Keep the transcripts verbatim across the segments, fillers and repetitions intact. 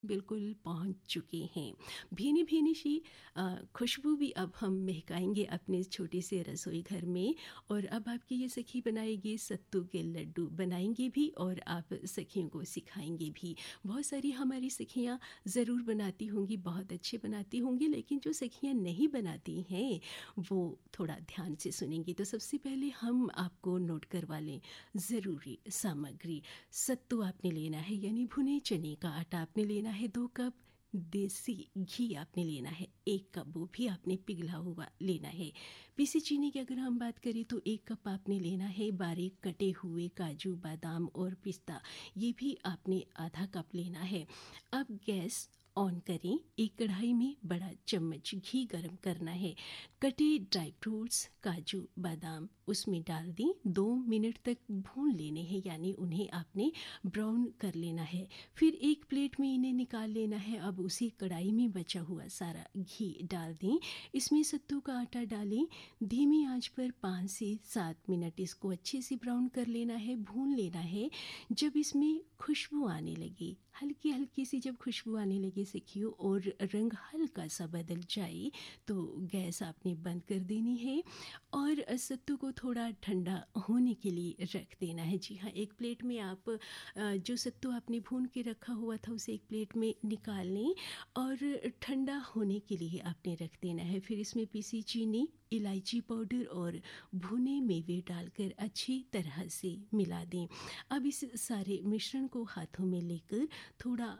बिल्कुल पहुंच चुके हैं। भीनी भीनी सी अ, खुशबू भी अब हम महकाएंगे अपने छोटे से रसोई घर में। और अब आपकी ये सखी बनाएगी सत्तू के लड्डू, बनाएंगी भी और आप सखियों को सिखाएंगे भी। बहुत सारी हमारी सखियां ज़रूर बनाती होंगी, बहुत अच्छे बनाती होंगी, लेकिन जो सखियां नहीं बनाती हैं वो थोड़ा ध्यान से सुनेंगी। तो सबसे पहले हम आपको नोट करवा लें ज़रूरी सामग्री। सत्तू आपने लेना है यानी भुने चने का आटा आपने लेना है दो कप। देसी घी आपने लेना है एक कप, वो भी आपने पिघला हुआ लेना है। पीसी चीनी की अगर हम बात करें तो एक कप आपने लेना है। बारीक कटे हुए काजू बादाम और पिस्ता, ये भी आपने आधा कप लेना है। अब गैस ऑन करें, एक कढ़ाई में बड़ा चम्मच घी गरम करना है। कटे ड्राई फ्रूट्स काजू बादाम उसमें डाल दें, दो मिनट तक भून लेने हैं, यानी उन्हें आपने ब्राउन कर लेना है। फिर एक प्लेट में इन्हें निकाल लेना है। अब उसी कढ़ाई में बचा हुआ सारा घी डाल दें, इसमें सत्तू का आटा डालें, धीमी आंच पर पाँच से सात मिनट इसको अच्छे से ब्राउन कर लेना है, भून लेना है। जब इसमें खुशबू आने लगी, हल्की हल्की सी जब खुशबू आने लगे सखियों और रंग हल्का सा बदल जाए तो गैस आपने बंद कर देनी है और सत्तू को थोड़ा ठंडा होने के लिए रख देना है। जी हाँ, एक प्लेट में आप जो सत्तू आपने भून के रखा हुआ था उसे एक प्लेट में निकाल लें और ठंडा होने के लिए आपने रख देना है। फिर इसमें पीसी चीनी, इलायची पाउडर और भुने मेवे डालकर अच्छी तरह से मिला दें। अब इस सारे मिश्रण को हाथों में लेकर थोड़ा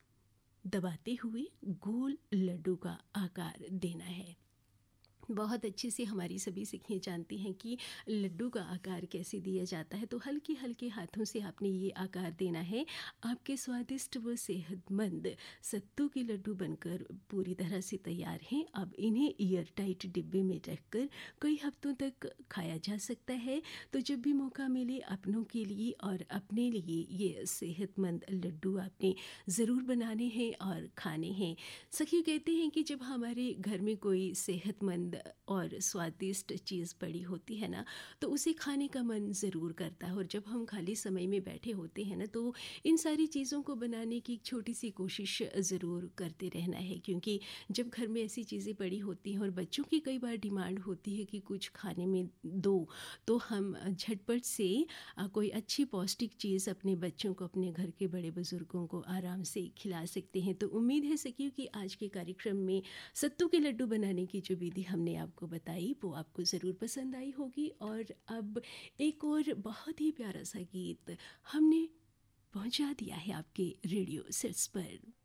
दबाते हुए गोल लड्डू का आकार देना है। बहुत अच्छे से हमारी सभी सखियाँ जानती हैं कि लड्डू का आकार कैसे दिया जाता है, तो हल्के हल्के हाथों से आपने ये आकार देना है। आपके स्वादिष्ट व सेहतमंद सत्तू के लड्डू बनकर पूरी तरह से तैयार हैं। अब इन्हें ईयर टाइट डिब्बे में रखकर कई हफ्तों तक खाया जा सकता है। तो जब भी मौका मिले अपनों के लिए और अपने लिए ये सेहतमंद लड्डू आपने ज़रूर बनाने हैं और खाने हैं। सखी कहते हैं कि जब हमारे घर में कोई सेहतमंद और स्वादिष्ट चीज़ पड़ी होती है ना, तो उसे खाने का मन ज़रूर करता है। और जब हम खाली समय में बैठे होते हैं ना, तो इन सारी चीज़ों को बनाने की एक छोटी सी कोशिश ज़रूर करते रहना है, क्योंकि जब घर में ऐसी चीज़ें पड़ी होती हैं और बच्चों की कई बार डिमांड होती है कि कुछ खाने में दो, तो हम झटपट से कोई अच्छी पौष्टिक चीज़ अपने बच्चों को, अपने घर के बड़े बुज़ुर्गों को आराम से खिला सकते हैं। तो उम्मीद है सखियों कि आज के कार्यक्रम में सत्तू के लड्डू बनाने की जो विधि हमने आपको बताई वो आपको ज़रूर पसंद आई होगी। और अब एक और बहुत ही प्यारा सा गीत हमने पहुंचा दिया है आपके रेडियो सेट्स पर।